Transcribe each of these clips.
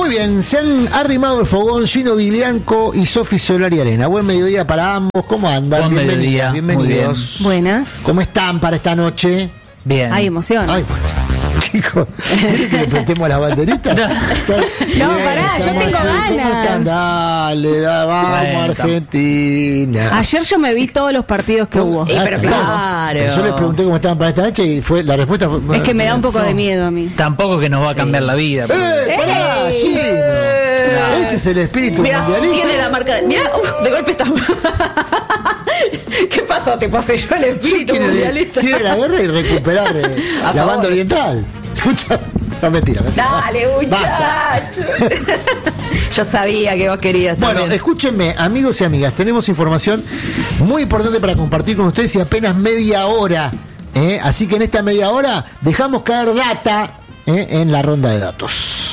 Muy bien, se han arrimado el fogón Gino Viglianco y Sofi Solari Arena. Buen mediodía para ambos. ¿Cómo andan? Buen mediodía. Bienvenidos. Bien. Buenas. ¿Cómo están para esta noche? Bien. Hay emoción. Ay, pues, chicos, ¿quieren que le prestemos las banderitas? No, pará, yo tengo ganas. ¿Cómo están? Dale, vamos, Bueno, Argentina. Ayer yo me vi todos los partidos que hubo. Pero claro. Yo les pregunté cómo estaban para esta noche y la respuesta fue... Es que me da un poco de miedo a mí. Tampoco que nos va a cambiar la vida. ¡Pará, Gino! Ese es el espíritu mundialista. Tiene la marca. Mira, de golpe está. ¿Qué pasó? Te poseyó el espíritu mundialista. Quiere la guerra y recuperar la banda oriental. Escucha. No, mentira. Dale, muchacho. Yo sabía que vos querías. Bueno, también. escúchenme, amigos y amigas, tenemos información muy importante para compartir con ustedes y apenas media hora. Así que en esta media hora dejamos caer data en la ronda de datos.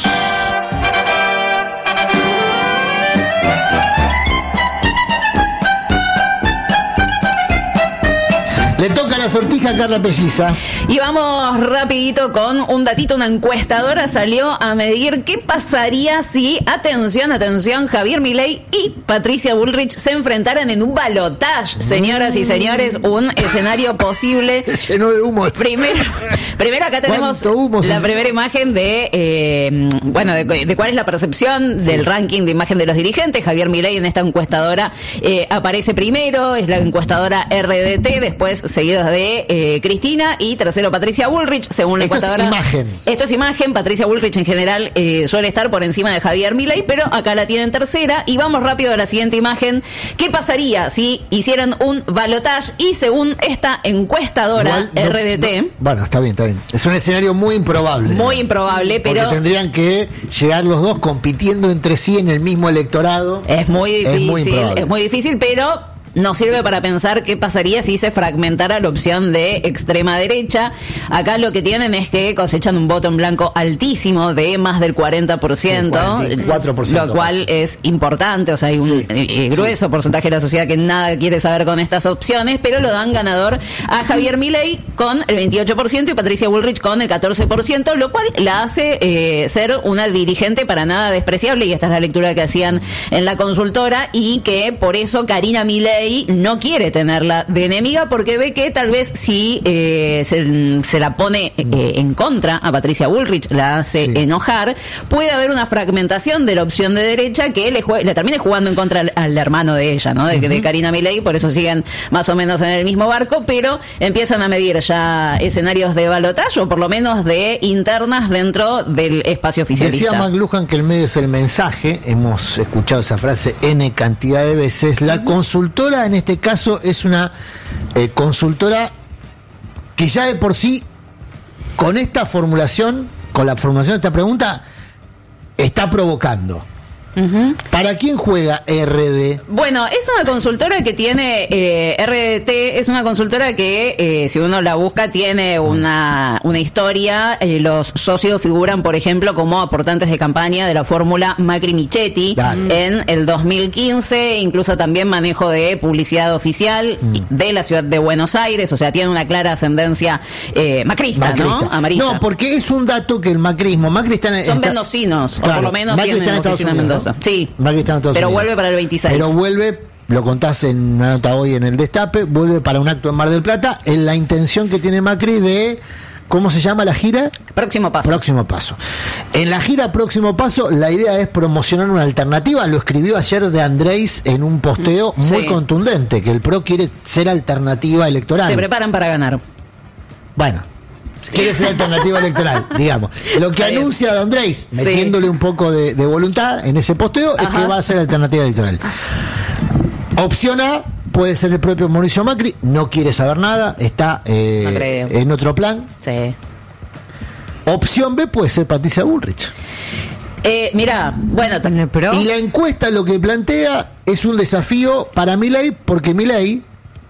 Le toca la sortija a Carla Pelliza. Y vamos rapidito con un datito. Una encuestadora salió a medir qué pasaría si, atención, Javier Milei y Patricia Bullrich se enfrentaran en un balotaje. Señoras y señores, un escenario posible. Lleno de humo. Primero acá tenemos la primera imagen de cuál es la percepción del ranking de imagen de los dirigentes. Javier Milei en esta encuestadora aparece primero, es la encuestadora RDT, después seguidos de Cristina y tercero Patricia Bullrich, según la encuestadora. Esto es imagen. Patricia Bullrich en general suele estar por encima de Javier Milei, pero acá la tienen tercera. Y vamos rápido a la siguiente imagen. ¿Qué pasaría si hicieran un balotaje? Y según esta encuestadora RDT... Bueno, está bien. Es un escenario muy improbable. Muy improbable, pero... Porque tendrían que llegar los dos compitiendo entre sí en el mismo electorado. Es muy difícil, pero... nos sirve para pensar qué pasaría si se fragmentara la opción de extrema derecha. Acá lo que tienen es que cosechan un voto en blanco altísimo de más del 40%, 44%, lo cual es importante. O sea, hay un grueso porcentaje de la sociedad que nada quiere saber con estas opciones, pero lo dan ganador a Javier Milei con el 28% y Patricia Bullrich con el 14%, lo cual la hace ser una dirigente para nada despreciable, y esta es la lectura que hacían en la consultora, y que por eso Karina Milei no quiere tenerla de enemiga, porque ve que tal vez si se la pone en contra a Patricia Bullrich, la hace enojar, puede haber una fragmentación de la opción de derecha que le termine jugando en contra al hermano de ella, ¿no? De Karina Milei. Por eso siguen más o menos en el mismo barco, pero empiezan a medir ya escenarios de balotaje, o por lo menos de internas dentro del espacio oficialista. Decía McLuhan que el medio es el mensaje. Hemos escuchado esa frase N cantidad de veces. La consultora en este caso es una consultora que ya de por sí, con esta formulación, con la formulación de esta pregunta, está provocando. ¿Para quién juega RD? Bueno, es una consultora que tiene RDT, es una consultora que si uno la busca tiene una historia. Los socios figuran, por ejemplo, como aportantes de campaña de la fórmula Macri-Michetti en el 2015, incluso también manejo de publicidad oficial de la ciudad de Buenos Aires. O sea, tiene una clara ascendencia macrista, ¿no? Amarilla. No, porque es un dato que el macrismo, Macri son mendocinos, claro, o por lo menos Macri tienen oficina en Mendoza. Sí, pero vuelve para el 26. Pero vuelve, lo contás en una nota hoy en el Destape, vuelve para un acto en Mar del Plata, en la intención que tiene Macri de... ¿Cómo se llama la gira? Próximo Paso. En la gira Próximo Paso, la idea es promocionar una alternativa. Lo escribió ayer De Andrés en un posteo muy contundente, que el PRO quiere ser alternativa electoral. Se preparan para ganar. Bueno, quiere ser alternativa electoral, digamos. Lo que anuncia De Andrés, metiéndole un poco de voluntad en ese posteo, es que va a ser alternativa electoral. Opción A puede ser el propio Mauricio Macri, no quiere saber nada, está en otro plan. Sí. Opción B puede ser Patricia Bullrich. Mira, bueno, y la encuesta lo que plantea es un desafío para Milei, porque Milei,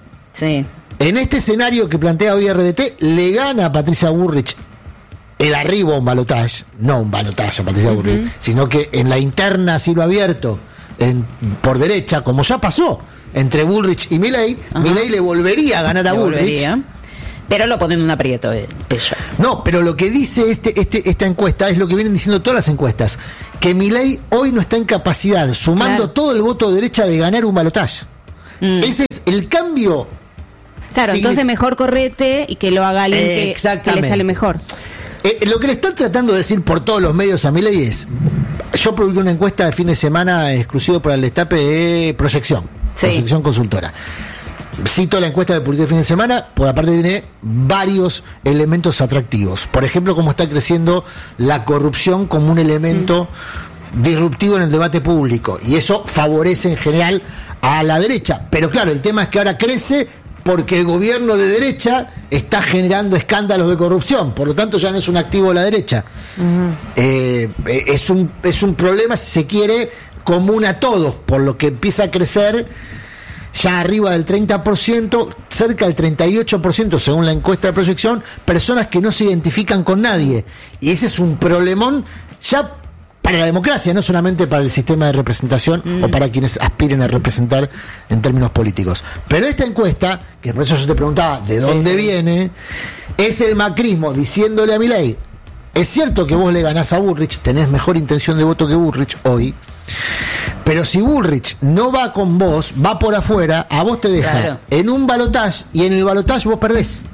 en este escenario que plantea hoy RDT, le gana a Patricia Bullrich el arribo a un balotaje, no un balotaje a Patricia Bullrich, sino que en la interna a cielo abierto, por derecha, como ya pasó entre Bullrich y Milei, Milei le volvería a ganar a Bullrich. Pero lo ponen en un aprieto ella. No, pero lo que dice esta encuesta es lo que vienen diciendo todas las encuestas, que Milei hoy no está en capacidad, sumando todo el voto de derecha, de ganar un balotaje. Ese es el cambio. Claro, entonces mejor correte y que lo haga alguien que le sale mejor. Lo que le están tratando de decir por todos los medios a Milei es, yo publiqué una encuesta de fin de semana exclusivo para el Destape de Proyección Consultora. Cito la encuesta que publiqué el fin de semana, por aparte tiene varios elementos atractivos. Por ejemplo, cómo está creciendo la corrupción como un elemento disruptivo en el debate público. Y eso favorece en general a la derecha. Pero claro, el tema es que ahora crece porque el gobierno de derecha está generando escándalos de corrupción, por lo tanto ya no es un activo de la derecha. Es un problema, si se quiere, común a todos, por lo que empieza a crecer ya arriba del 30%, cerca del 38% según la encuesta de proyección, personas que no se identifican con nadie, y ese es un problemón ya para la democracia, no solamente para el sistema de representación o para quienes aspiren a representar en términos políticos. Pero esta encuesta, que por eso yo te preguntaba de dónde viene, es el macrismo diciéndole a Milei, es cierto que vos le ganás a Bullrich, tenés mejor intención de voto que Bullrich hoy, pero si Bullrich no va con vos, va por afuera, a vos te deja en un balotaje, y en el balotaje vos perdés.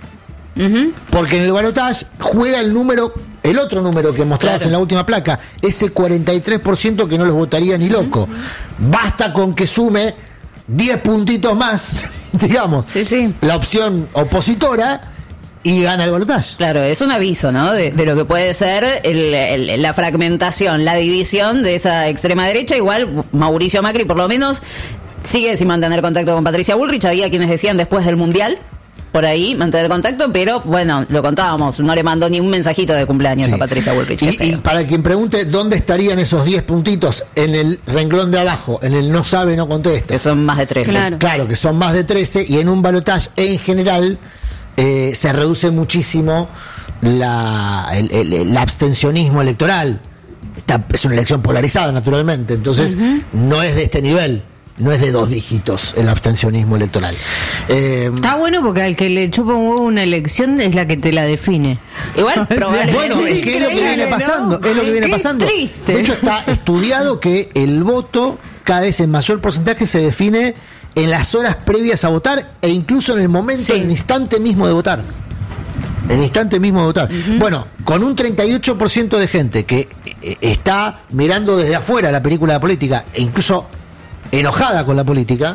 Porque en el balotaje juega el otro número que mostrabas en la última placa, ese 43% que no los votaría ni loco. Basta con que sume 10 puntitos más, digamos, la opción opositora, y gana el balotaje. Claro, es un aviso, ¿no? De lo que puede ser la fragmentación, la división de esa extrema derecha. Igual Mauricio Macri, por lo menos, sigue sin mantener contacto con Patricia Bullrich. Había quienes decían después del Mundial, por ahí, mantener contacto, pero bueno, lo contábamos, no le mandó ni un mensajito de cumpleaños a Patricia Bullrich. Y para quien pregunte dónde estarían esos 10 puntitos, en el renglón de abajo, en el no sabe, no contesta. Que son más de 13. Claro, que son más de 13, y en un balotaje en general se reduce muchísimo el abstencionismo electoral. Es una elección polarizada, naturalmente, entonces no es de este nivel. No es de 2 dígitos el abstencionismo electoral. Está bueno porque al que le chupa un huevo una elección es la que te la define. Igual, probablemente. Bueno, es que es lo que viene pasando. Es lo que viene pasando. Triste. De hecho, está estudiado que el voto, cada vez en mayor porcentaje, se define en las horas previas a votar e incluso en el momento, en el instante mismo de votar. El instante mismo de votar. Bueno, con un 38% de gente que está mirando desde afuera la película de la política e incluso enojada con la política,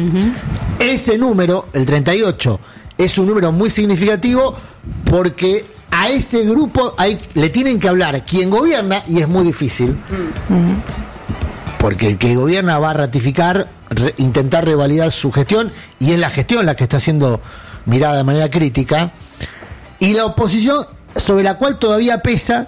ese número, el 38, es un número muy significativo porque a ese grupo le tienen que hablar quien gobierna, y es muy difícil, porque el que gobierna va a ratificar, intentar revalidar su gestión, y es la gestión la que está siendo mirada de manera crítica, y la oposición sobre la cual todavía pesa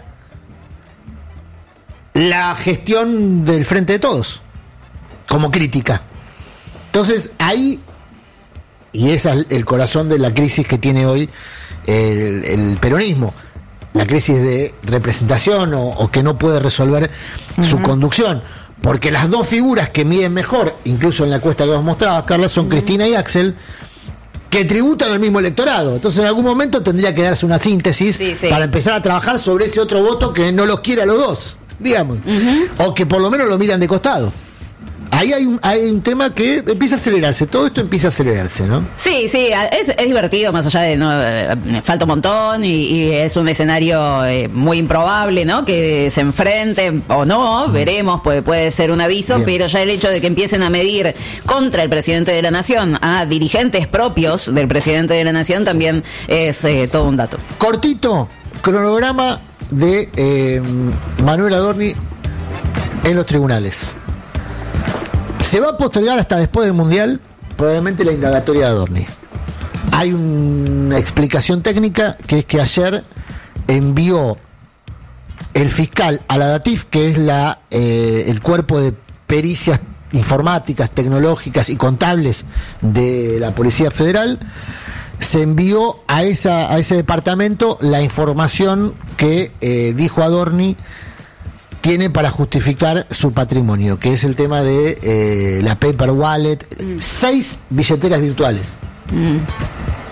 la gestión del Frente de Todos como crítica. Entonces ahí, y ese es el corazón de la crisis que tiene hoy el peronismo, la crisis de representación o que no puede resolver su conducción, porque las dos figuras que miden mejor, incluso en la encuesta que vos mostrabas, Carla, son Cristina y Axel, que tributan al mismo electorado. Entonces en algún momento tendría que darse una síntesis para empezar a trabajar sobre ese otro voto que no los quiere a los dos, digamos, o que por lo menos lo miran de costado. Ahí hay un tema que empieza a acelerarse, todo esto empieza a acelerarse, ¿no? Sí, es divertido, más allá de falta un montón y es un escenario muy improbable, ¿no? Que se enfrenten o no, veremos, puede ser un aviso. Bien. Pero ya el hecho de que empiecen a medir contra el presidente de la Nación a dirigentes propios del presidente de la Nación también es todo un dato. Cortito, cronograma de Manuel Adorni en los tribunales. Se va a postergar hasta después del Mundial probablemente la indagatoria de Adorni. Hay una explicación técnica, que es que ayer envió el fiscal a la DATIF, que es el cuerpo de pericias informáticas, tecnológicas y contables de la Policía Federal, se envió a ese departamento la información que dijo Adorni tiene para justificar su patrimonio, que es el tema de la paper wallet, 6 billeteras virtuales.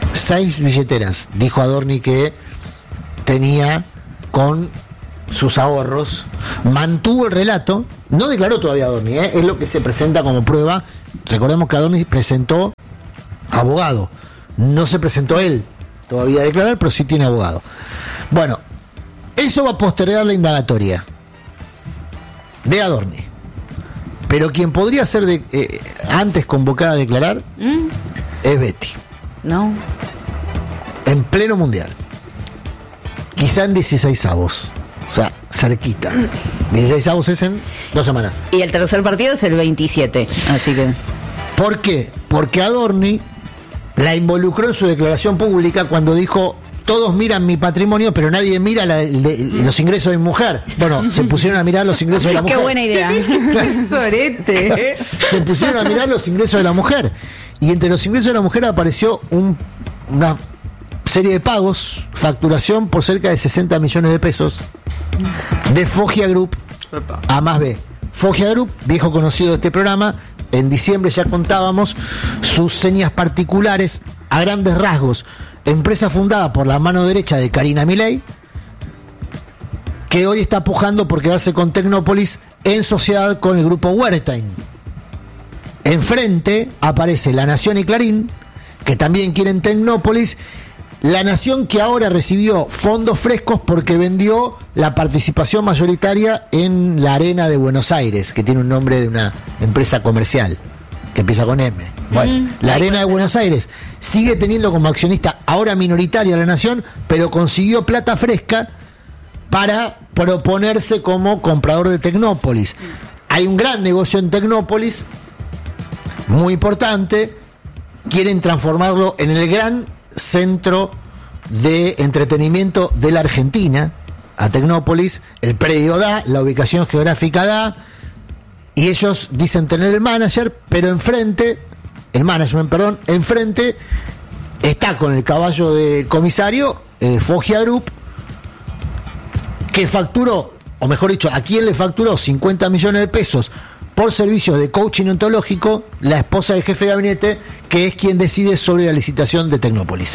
6 billeteras, dijo Adorni que tenía con sus ahorros, mantuvo el relato, no declaró todavía Adorni, es lo que se presenta como prueba. Recordemos que Adorni presentó abogado, no se presentó él todavía a declarar, pero sí tiene abogado. Bueno, eso va a postergar la indagatoria de Adorni, pero quien podría ser antes convocada a declarar es Betty. No. En pleno mundial, quizá en 16avos. O sea, cerquita. 16avos es en 2 semanas. Y el tercer partido es el 27, así que... ¿Por qué? Porque Adorni la involucró en su declaración pública cuando dijo: todos miran mi patrimonio, pero nadie mira los ingresos de mi mujer. Bueno, se pusieron a mirar los ingresos de la mujer. Qué buena idea. Sorete. Se pusieron a mirar los ingresos de la mujer. Y entre los ingresos de la mujer apareció una serie de pagos, facturación por cerca de 60 millones de pesos de Foggia Group a más B. Foggia Group, viejo conocido de este programa, en diciembre ya contábamos sus señas particulares, a grandes rasgos, empresa fundada por la mano derecha de Karina Milei, que hoy está pujando por quedarse con Tecnópolis en sociedad con el grupo Wertheim. Enfrente aparece La Nación y Clarín, que también quieren Tecnópolis. La Nación, que ahora recibió fondos frescos porque vendió la participación mayoritaria en la Arena de Buenos Aires, que tiene un nombre de una empresa comercial que empieza con M. Bueno, la Arena de Buenos Aires sigue teniendo como accionista ahora minoritaria La Nación, pero consiguió plata fresca para proponerse como comprador de Tecnópolis. Hay un gran negocio en Tecnópolis, muy importante. Quieren transformarlo en el gran centro de entretenimiento de la Argentina, a Tecnópolis. El predio da, la ubicación geográfica da, y ellos dicen tener el management, enfrente está con el caballo del comisario, Foggia Group, que facturó, o mejor dicho, a quien le facturó 50 millones de pesos por servicios de coaching ontológico, la esposa del jefe de gabinete, que es quien decide sobre la licitación de Tecnópolis.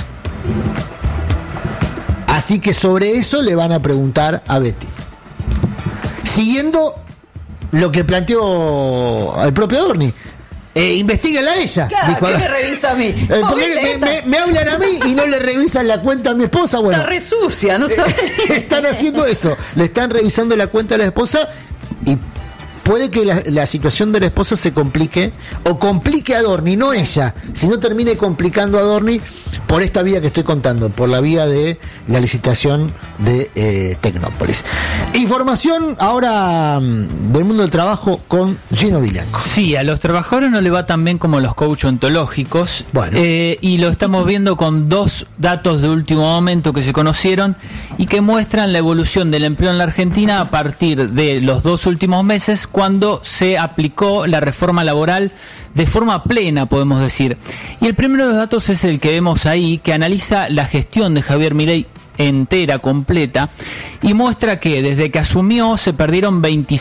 Así que sobre eso le van a preguntar a Betty. Siguiendo lo que planteó el propio Adorni. Investíguenla a ella. Claro, ¿qué me revisa a mí? Me hablan a mí y no le revisan la cuenta a mi esposa. Bueno, está re sucia, no sabes. Están haciendo eso. Le están revisando la cuenta a la esposa y puede que la situación de la esposa se complique, o complique a Adorni, no ella, sino termine complicando a Adorni por esta vía que estoy contando, por la vía de la licitación de Tecnópolis. Información ahora del mundo del trabajo con Gino Villanco. Sí, a los trabajadores no le va tan bien como los coach ontológicos. Bueno. Y lo estamos viendo con 2 datos de último momento que se conocieron y que muestran la evolución del empleo en la Argentina a partir de los 2 últimos meses, cuando se aplicó la reforma laboral de forma plena, podemos decir. Y el primero de los datos es el que vemos ahí, que analiza la gestión de Javier Milei entera, completa, y muestra que desde que asumió se perdieron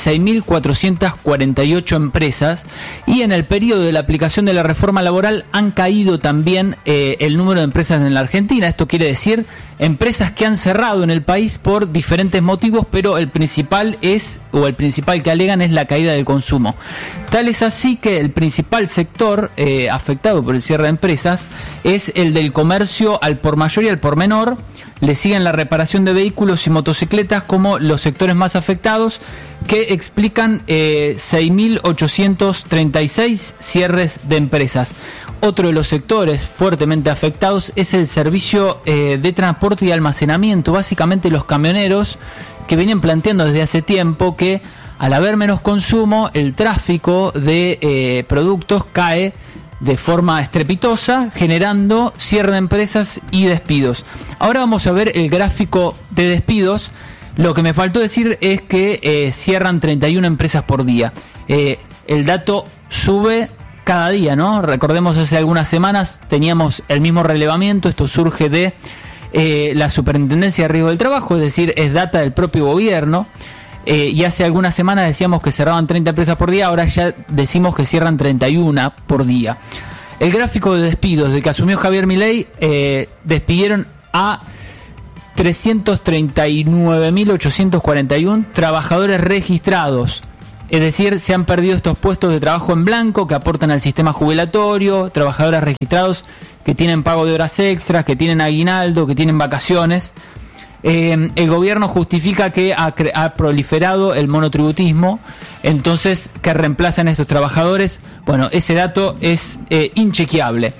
26.448 empresas, y en el periodo de la aplicación de la reforma laboral han caído también el número de empresas en la Argentina. Esto quiere decir empresas que han cerrado en el país por diferentes motivos, pero el principal que alegan es la caída del consumo. Tal es así que el principal sector afectado por el cierre de empresas es el del comercio al por mayor y al por menor. Le siguen la reparación de vehículos y motocicletas como los sectores más afectados, que explican 6.836 cierres de empresas. Otro de los sectores fuertemente afectados es el servicio de transporte y almacenamiento, básicamente los camioneros, que vienen planteando desde hace tiempo que al haber menos consumo, el tráfico de productos cae de forma estrepitosa, generando cierre de empresas y despidos. Ahora vamos a ver el gráfico de despidos. Lo que me faltó decir es que cierran 31 empresas por día. El dato sube cada día, ¿no? Recordemos, hace algunas semanas teníamos el mismo relevamiento. Esto surge de la Superintendencia de Riesgo del Trabajo, es decir, es data del propio gobierno. Y hace algunas semanas decíamos que cerraban 30 empresas por día, ahora ya decimos que cierran 31 por día. El gráfico de despidos de que asumió Javier Milei, despidieron a 339.841 trabajadores registrados. Es decir, se han perdido estos puestos de trabajo en blanco que aportan al sistema jubilatorio, trabajadores registrados que tienen pago de horas extras, que tienen aguinaldo, que tienen vacaciones. El gobierno justifica que ha proliferado el monotributismo, entonces que reemplazan a estos trabajadores. Bueno, ese dato es inchequeable.